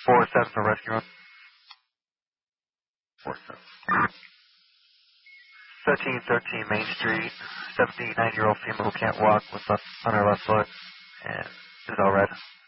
4-7 for rescue run. 4-7. 1313 Main Street. 79-year-old female who can't walk with on her left foot and is all red.